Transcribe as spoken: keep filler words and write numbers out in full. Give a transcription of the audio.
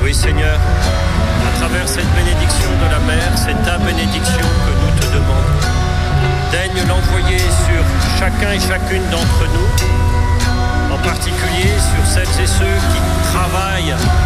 Oui Seigneur, à travers cette bénédiction de la mer, c'est ta bénédiction que nous te demandons. Daigne l'envoyer sur chacun et chacune d'entre nous, en particulier sur celles et ceux qui travaillent